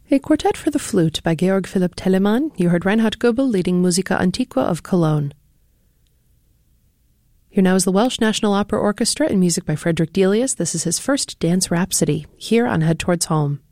A quartet for the flute by Georg Philipp Telemann. You heard Reinhard Goebel leading Musica Antiqua of Cologne. Here now is the Welsh National Opera Orchestra in music by Frederick Delius. This is his first dance rhapsody, here on Head Towards Home.